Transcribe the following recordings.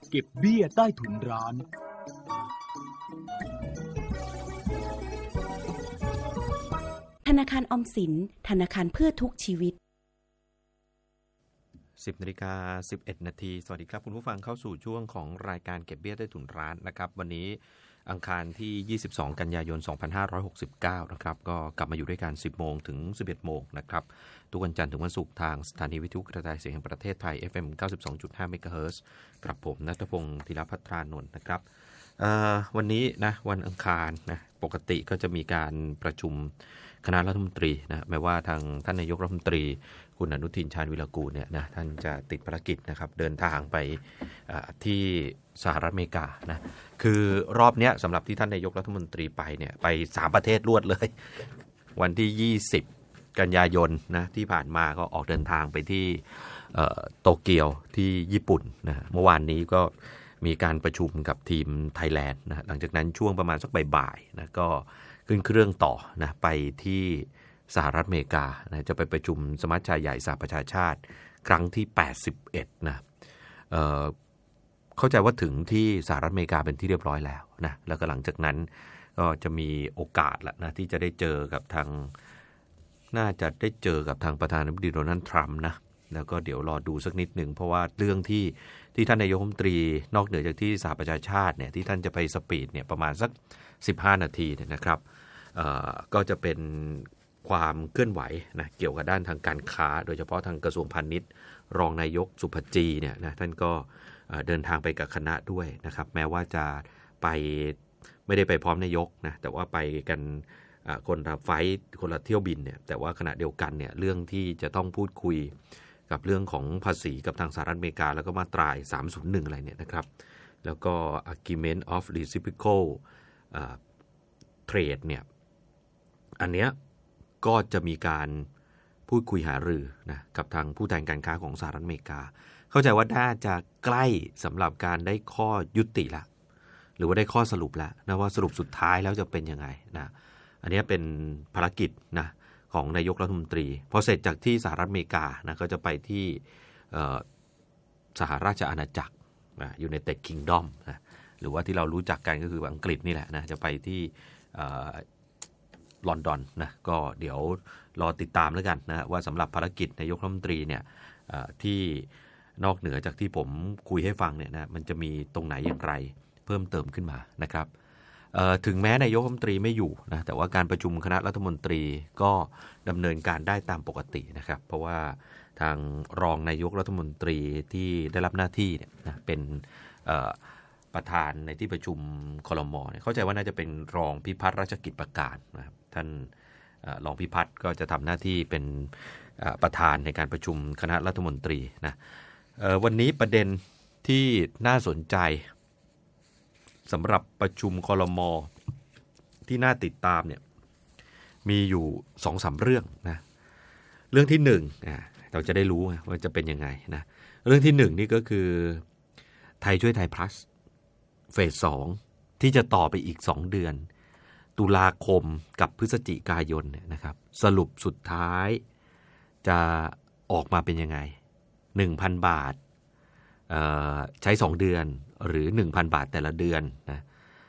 เก็บเบี้ยใต้ถุนร้านธนาคารออมสินธนาคารเพื่อทุกชีวิต 10:11 น.สวัสดีครับคุณผู้ฟังเข้าสู่ช่วงของรายการเก็บเบี้ยใต้ถุนร้านนะครับวันนี้อังคารที่22กันยายน2569นะครับก็กลับมาอยู่ด้วยกัน 10:00 นถึง 11:00 นนะครับทุกวันจันทร์ถึงวันศุกร์ทางสถานีวิทยุกระจายเสียงแห่งประเทศไทย FM 92.5 เมกะเฮิรตซ์กับผมณัฐพงศ์ธีรภัทรานนท์นะครับวันนี้นะวันอังคารนะปกติก็จะมีการประชุมคณะรัฐมนตรีนะแม้ว่าทางท่านนายกรัฐมนตรีคุณอนุทินชาญวิรากูลเนี่ยนะท่านจะติดภารกิจนะครับเดินทางไปที่สหรัฐอเมริกานะคือรอบนี้สำหรับที่ท่านนายกรัฐมนตรีไปเนี่ยไป3ประเทศรวดเลยวันที่20กันยายนนะที่ผ่านมาก็ออกเดินทางไปที่โตเกียวที่ญี่ปุ่นนะเมื่อวานนี้ก็มีการประชุมกับทีมไทยแลนด์นะหลังจากนั้นช่วงประมาณสักบ่ายๆนะก็ขึ้นเครื่องต่อนะไปที่สหรัฐอเมริกานะจะไปประชุมสมัชชาใหญ่สหประชาชาติครั้งที่81นะเข้าใจว่าถึงที่สหรัฐอเมริกาเป็นที่เรียบร้อยแล้วนะแล้วก็หลังจากนั้นก็จะมีโอกาสละนะที่จะได้เจอกับทางน่าจะได้เจอกับทางประธานาธิบดีโดนัลด์ทรัมป์นะแล้วก็เดี๋ยวรอดูสักนิดหนึ่งเพราะว่าเรื่องที่ท่านนายกรัฐมนตรีนอกเหนือจากที่สหประชาชาติเนี่ยที่ท่านจะไปสปีดเนี่ยประมาณสัก15นาทีเนี่ยนะครับก็จะเป็นความเคลื่อนไหวนะเกี่ยวกับด้านทางการค้าโดยเฉพาะทางกระทรวงพาณิชย์รองนายกสุภจีเนี่ยนะท่านก็เดินทางไปกับคณะด้วยนะครับแม้ว่าจะไปไม่ได้ไปพร้อมนายกนะแต่ว่าไปกันคนละไฟล์คนละเที่ยวบินเนี่ยแต่ว่าขณะเดียวกันเนี่ยเรื่องที่จะต้องพูดคุยกับเรื่องของภาษีกับทางสหรัฐอเมริกาแล้วก็มาตรา301อะไรเนี่ยนะครับแล้วก็ Agreement of Reciprocal Trade เนี่ยอันเนี้ยก็จะมีการพูดคุยหารือนะกับทางผู้แทนการค้าของสหรัฐอเมริกาเข้าใจว่าน่าจะใกล้สำหรับการได้ข้อยุติละหรือว่าได้ข้อสรุปแล้วนะว่าสรุปสุดท้ายแล้วจะเป็นยังไงนะอันนี้เป็นภารกิจนะของนายกรัฐมนตรีพอเสร็จจากที่สหรัฐอเมริกานะก็จะไปที่สหราชอาณาจักรUnited Kingdom นะหรือว่าที่เรารู้จักกันก็คืออังกฤษนี่แหละนะจะไปที่ลอนดอนนะก็เดี๋ยวรอติดตามแล้วกันนะว่าสำหรับภารกิจนายกรัฐมนตรีเนี่ยที่นอกเหนือจากที่ผมคุยให้ฟังเนี่ยนะมันจะมีตรงไหนอย่างไรเพิ่มเติมขึ้นมานะครับถึงแม้นายกรัฐมนตรีไม่อยู่นะแต่ว่าการประชุมคณะรัฐมนตรีก็ดำเนินการได้ตามปกตินะครับเพราะว่าทางรองนายกรัฐมนตรีที่ได้รับหน้าที่เนี่ยนะเป็นประธานในที่ประชุมครม.เนี่ยเข้าใจว่าน่าจะเป็นรองพิพัฒน์ราชกิจประการนะครับท่านรองพิพัฒน์ก็จะทำหน้าที่เป็นประธานในการประชุมคณะรัฐมนตรีนะวันนี้ประเด็นที่น่าสนใจสำหรับประชุมครม.ที่น่าติดตามเนี่ยมีอยู่ 2-3 เรื่องนะเรื่องที่1เราจะได้รู้ว่าจะเป็นยังไงนะเรื่องที่1นี่ก็คือไทยช่วยไทย plus เฟส 2ที่จะต่อไปอีก2เดือนตุลาคมกับพฤศจิกายนเนี่ยนะครับสรุปสุดท้ายจะออกมาเป็นยังไง 1,000 บาทใช้2เดือนหรือ 1,000 บาทแต่ละเดือนนะ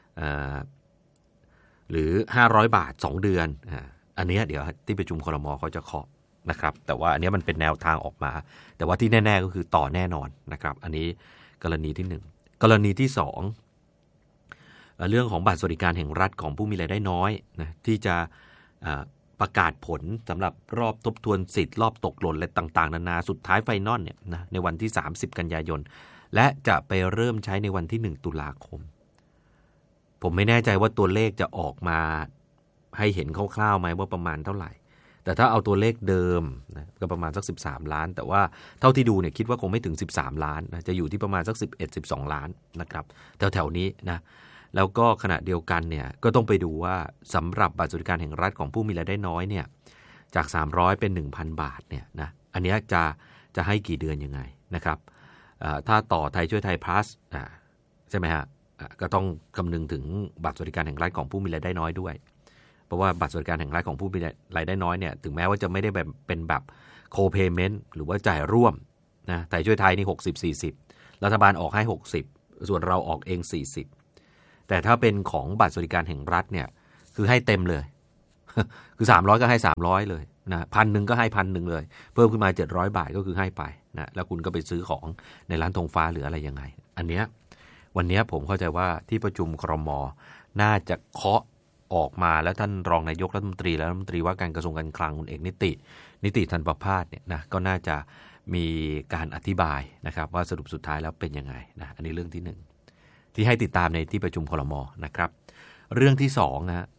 หรือ500บาท2เดือนอันนี้เดี๋ยวที่ประชุมครม.เขาจะเคาะนะครับแต่ว่าอันนี้มันเป็นแนวทางออกมาแต่ว่าที่แน่ๆก็คือต่อแน่นอนนะครับอันนี้กรณีที่1กรณีที่2เรื่องของบัตรสวัสดิการแห่งรัฐของผู้มีรายได้น้อยนะที่จะประกาศผลสำหรับรอบทบทวนสิทธิ์รอบตกหล่นและต่างๆนานาสุดท้ายไฟนอลเนี่ยนะในวันที่30กันยายนและจะไปเริ่มใช้ในวันที่1ตุลาคมผมไม่แน่ใจว่าตัวเลขจะออกมาให้เห็นคร่าวๆไหมว่าประมาณเท่าไหร่แต่ถ้าเอาตัวเลขเดิมนะก็ประมาณสัก13ล้านแต่ว่าเท่าที่ดูเนี่ยคิดว่าคงไม่ถึง13ล้านนะจะอยู่ที่ประมาณสัก11-12ล้านนะครับแถวๆนี้นะแล้วก็ขณะเดียวกันเนี่ยก็ต้องไปดูว่าสำหรับบัตรสวัสดิการแห่งรัฐของผู้มีรายได้น้อยเนี่ยจาก300เป็น 1,000 บาทเนี่ยนะอันนี้จะให้กี่เดือนยังไงนะครับถ้าต่อไทยช่วยไทย plus ใช่ไหมฮะก็ต้องคำนึงถึงบัตรสวัสดิการแห่งรัฐของผู้มีรายได้น้อยด้วยเพราะว่าบัตรสวัสดิการแห่งรัฐของผู้มีรายได้น้อยเนี่ยถึงแม้ว่าจะไม่ได้แบบเป็นแบบ co-payment หรือว่าจ่ายร่วมนะไทยช่วยไทยนี่60-40รัฐบาลออกให้60 ส่วนเราออกเอง40แต่ถ้าเป็นของบัตรสวัสดิการแห่งรัฐเนี่ยคือให้เต็มเลย คือ300ก็ให้300เลยนะ1,000ก็ให้1,000เลยเพิ่มขึ้นมา700บาทก็คือให้ไปนะแล้วคุณก็ไปซื้อของในร้านธงฟ้าหรืออะไรยังไงอันเนี้ยวันนี้ผมเข้าใจว่าที่ประชุมครม.น่าจะเคาะออกมาแล้วท่านรองนายกรัฐมนตรีและรัฐมนตรีว่าการกระทรวงการคลังคุณเอกนิติธันประภาสเนี่ยนะก็น่าจะมีการอธิบายนะครับว่าสรุปสุดท้ายแล้วเป็นยังไงนะอันนี้เรื่องที่1ที่ให้ติดตามในที่ประชุมครม.นะครับเรื่องที่2นะ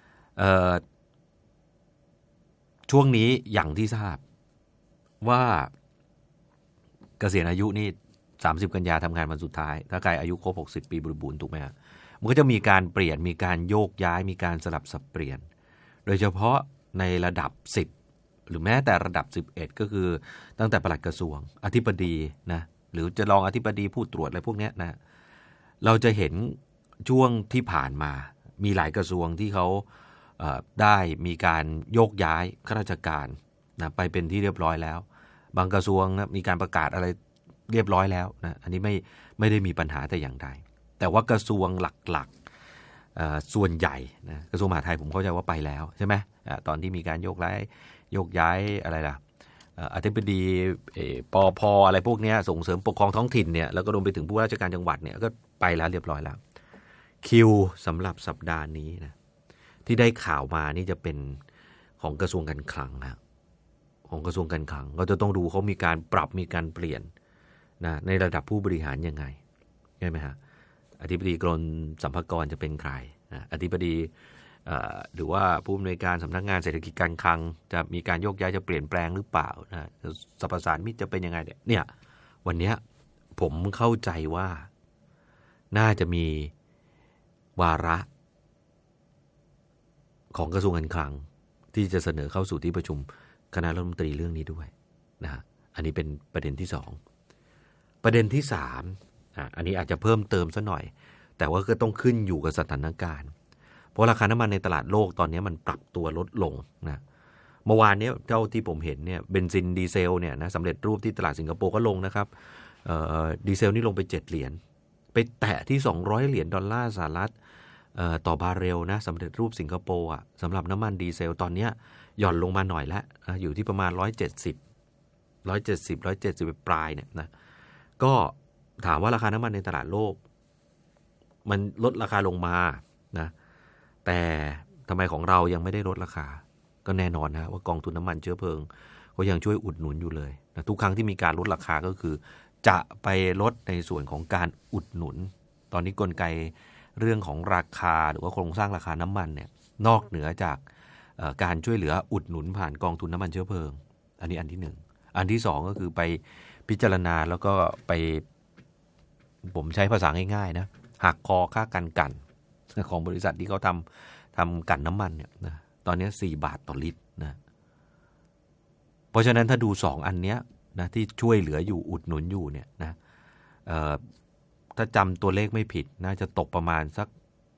ช่วงนี้อย่างที่ทราบว่าเกษียณอายุนี่30กันยาทำงานวันสุดท้ายถ้าใครอายุครบ60ปีบริบูรณ์ถูกไหมฮะมันก็จะมีการเปลี่ยนมีการโยกย้ายมีการสลับสับเปลี่ยนโดยเฉพาะในระดับ10หรือแม้แต่ระดับ11ก็คือตั้งแต่ปลัดกระทรวงอธิบดีนะหรือจะรองอธิบดีผู้ตรวจอะไรพวกนี้นะเราจะเห็นช่วงที่ผ่านมามีหลายกระทรวงที่เขาได้มีการโยกย้ายข้าราชการนะไปเป็นที่เรียบร้อยแล้วบางกระทรวงนะมีการประกาศอะไรเรียบร้อยแล้วนะอันนี้ไม่ได้มีปัญหาแต่อย่างใดแต่ว่ากระทรวงหลักส่วนใหญ่นะกระทรวงมหาดไทยผมเข้าใจว่าไปแล้วใช่ไหมตอนที่มีการโยกย้ายอะไรล่ะอธิบดีปภอะไรพวกนี้ส่งเสริมปกครองท้องถิ่นเนี่ยแล้วก็รวมไปถึงผู้ราชการจังหวัดเนี่ยก็ไปแล้วเรียบร้อยแล้วคิวสำหรับสัปดาห์นี้นะที่ได้ข่าวมานี่จะเป็นของกระทรวงการคลังนะของกระทรวงการคลังก็จะต้องดูเขามีการปรับมีการเปลี่ยนนะในระดับผู้บริหารยังไงใช่ไหมฮะอธิบดีกรมสรรพากรจะเป็นใครนะอธิบดีหรือว่าผู้อำนวยการสำนักงานเศรษฐกิจการคลังจะมีการโยกย้ายจะเปลี่ยนแปลงหรือเปล่านะสรรพสานมิตรจะเป็นยังไงเนี่ยวันนี้ผมเข้าใจว่าน่าจะมีวาระของกระทรวงการคลังที่จะเสนอเข้าสู่ที่ประชุมคณะรัฐมนตรีเรื่องนี้ด้วยนะอันนี้เป็นประเด็นที่2ประเด็นที่3อันนี้อาจจะเพิ่มเติมซะหน่อยแต่ว่าก็ต้องขึ้นอยู่กับสถานการณ์เพราะราคาน้ำมันในตลาดโลกตอนนี้มันปรับตัวลดลงนะเมื่อวานนี้เท่าที่ผมเห็นเนี่ยเบนซินดีเซลเนี่ยนะสำเร็จรูปที่ตลาดสิงคโปร์ก็ลงนะครับดีเซลนี่ลงไป7เหรียญไปแตะที่$200ต่อบาร์เรลนะสำเร็จรูปสิงคโปร์สำหรับน้ำมันดีเซลตอนนี้หย่อนลงมาหน่อยแล้วอยู่ที่ประมาณ170ปลายเนี่ยนะก็ถามว่าราคาน้ำมันในตลาดโลกมันลดราคาลงมานะแต่ทำไมของเรายังไม่ได้ลดราคาก็แน่นอนนะว่ากองทุนน้ำมันเชื้อเพลิงก็ยังช่วยอุดหนุนอยู่เลยนะทุกครั้งที่มีการลดราคาก็คือจะไปลดในส่วนของการอุดหนุนตอนนี้กลไกเรื่องของราคาหรือว่าโครงสร้างราคาน้ำมันเนี่ยนอกเหนือจากการช่วยเหลืออุดหนุนผ่านกองทุนน้ำมันเชื้อเพลิงอันนี้อันที่1อันที่2ก็คือไปพิจารณาแล้วก็ไปผมใช้ภาษาง่ายๆนะหักคอค่ากันของบริษัทที่เขาทำกันน้ำมันเนี่ยนะตอนนี้4 บาทต่อลิตรนะเพราะฉะนั้นถ้าดู2อันเนี้ยนะที่ช่วยเหลืออยู่อุดหนุนอยู่เนี่ยนะถ้าจำตัวเลขไม่ผิดน่าจะตกประมาณสัก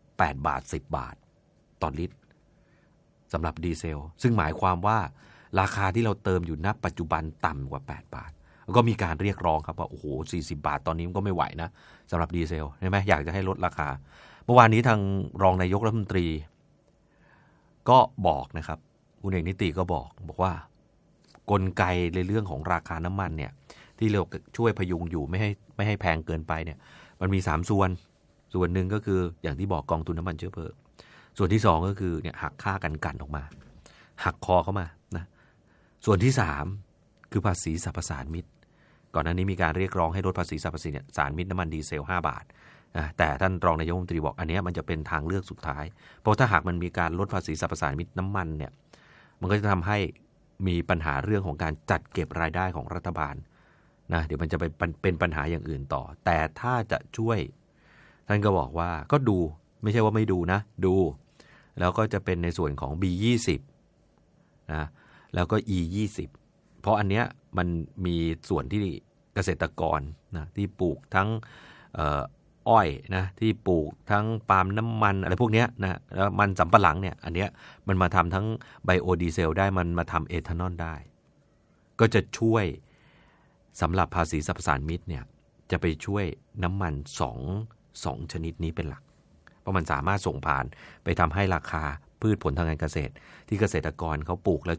8 บาท10 บาทต่อลิตรสำหรับดีเซลซึ่งหมายความว่าราคาที่เราเติมอยู่ณปัจจุบันต่ำกว่า8 บาทก็มีการเรียกร้องครับว่าโอ้โห40 บาทตอนนี้มันก็ไม่ไหวนะสำหรับดีเซลใช่ไหมอยากจะให้ลดราคาเมื่อวานนี้ทางรองนายกรัฐมนตรีก็บอกนะครับคุณเอกนิติก็บอกว่ากลไกในเรื่องของราคาน้ำมันเนี่ยที่เราช่วยพยุงอยู่ไม่ให้แพงเกินไปเนี่ยมันมี3ส่วนหนึ่งก็คืออย่างที่บอกกองทุนน้ำมันเชื้อเพลิงส่วนที่2ก็คือเนี่ยหักค่ากันออกมาหักคอเข้ามานะส่วนที่3คือภาษีสรรพสานมิตก่อนหน้านี้มีการเรียกร้องให้ลดภาษีสรรพสานมิตน้ำมันดีเซล5 บาทแต่ท่านรองนายกรัฐมนตรีบอกอันนี้มันจะเป็นทางเลือกสุดท้ายเพราะถ้าหากมันมีการลดภาษีสรรพสานมิตน้ำมันเนี่ยมันก็จะทำให้มีปัญหาเรื่องของการจัดเก็บรายได้ของรัฐบาลนะเดี๋ยวมันจะเป็นปัญหาอย่างอื่นต่อแต่ถ้าจะช่วยท่านก็บอกว่าก็ดูไม่ใช่ว่าไม่ดูนะดูแล้วก็จะเป็นในส่วนของ B20 นะแล้วก็ E20 เพราะอันเนี้ยมันมีส่วนที่เกษตรกรนะที่ปลูกทั้งอ้อยนะที่ปลูกทั้งปาล์มน้ำมันอะไรพวกเนี้ยนะแล้วมันสำปะหลังเนี่ยอันเนี้ยมันมาทำทั้งไบโอดีเซลได้มันมาทำเอทานอลได้ก็จะช่วยสำหรับภาษีสรรพสานมิตเนี่ยจะไปช่วยน้ำมันสองชนิดนี้เป็นหลักเพราะมันสามารถส่งผ่านไปทำให้ราคาพืชผลทางการเกษตรที่เกษตรกรเขาปลูกแล้ว